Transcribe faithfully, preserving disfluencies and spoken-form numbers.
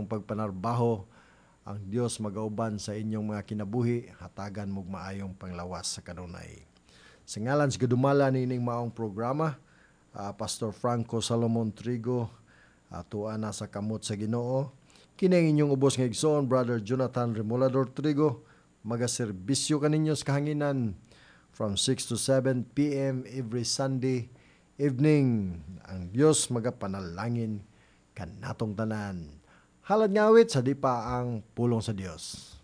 inyong pagpanarbaho. Ang Dios magauban sa inyong mga kinabuhi, hatagan mo maayong panglawas sa kanunay. Sa ngalan sa gadumala nining maong programa, uh, Pastor Franco Salomon Trigo, uh, tuwa na sa kamot sa Ginoo. Kini inyong ubos nga igsoon, Brother Jonathan Remolador Trigo, magaserbisyo kaninyo sa kahanginan from six to seven p.m. every Sunday evening. Ang Dios magapanalangin kanatong tanan. Halad ngawit sa di pa ang pulong sa Dios.